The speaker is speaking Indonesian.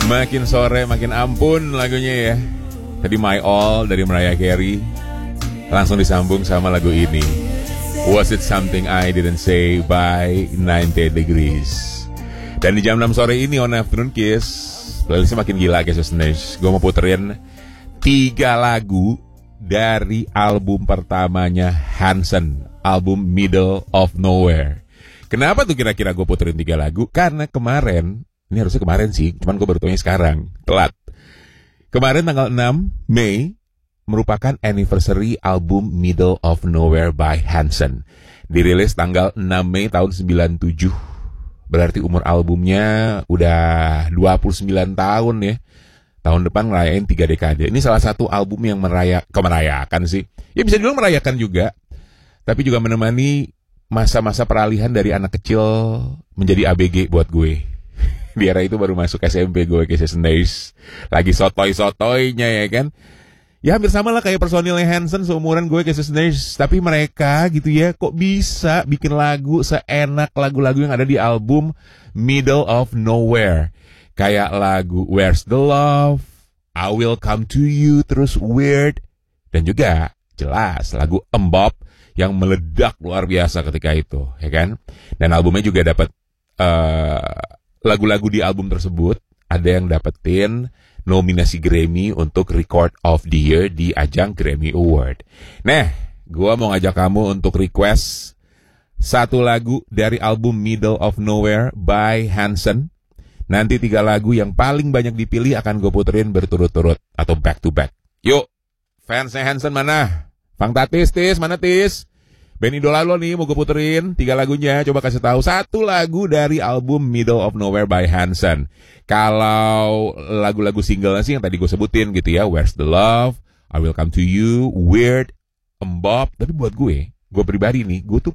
Makin sore makin ampun lagunya ya. Tadi My All dari Mariah Carey langsung disambung sama lagu ini, Was It Something I Didn't Say by 90 Degrees. Dan di jam 6 sore ini on Afternoon Kiss, playlistnya makin gila guys listeners. Gue mau puterin 3 lagu dari album pertamanya Hanson, album Middle of Nowhere. Kenapa tuh kira-kira gue puterin 3 lagu? Karena kemarin, ini harusnya kemarin sih, cuman gue baru tahunya sekarang, telat. Kemarin tanggal 6 Mei merupakan anniversary album Middle of Nowhere by Hanson. Dirilis tanggal 6 Mei tahun 97. Berarti umur albumnya udah 29 tahun ya. Tahun depan ngerayain 3 dekade. Ini salah satu album yang merayakan sih. Ya bisa dibilang merayakan juga. Tapi juga menemani masa-masa peralihan dari anak kecil menjadi ABG buat gue. Di era itu baru masuk SMP gue ke Sesendais. Lagi sotoy-sotoynya ya kan. Ya hampir sama lah kayak personilnya Hanson, seumuran gue ke Sesendais. Tapi mereka gitu ya, kok bisa bikin lagu seenak lagu-lagu yang ada di album Middle of Nowhere. Kayak lagu Where's the Love, I Will Come to You, terus Weird. Dan juga jelas lagu Embop yang meledak luar biasa ketika itu, ya kan. Dan albumnya juga dapat lagu-lagu di album tersebut ada yang dapetin nominasi Grammy untuk Record of the Year di ajang Grammy Award. Nah, gua mau ngajak kamu untuk request satu lagu dari album Middle of Nowhere by Hanson. Nanti 3 lagu yang paling banyak dipilih akan gue puterin berturut-turut atau back to back. Yuk, fansnya Hanson mana? Fang Tatis, Tis, mana Tis? Band idola lo nih mau gue puterin 3 lagunya. Coba kasih tahu 1 lagu dari album Middle of Nowhere by Hanson. Kalau lagu-lagu singlenya sih yang tadi gue sebutin gitu ya, Where's the Love, I Will Come to You, Weird, Embop. Tapi buat gue pribadi nih, gue tuh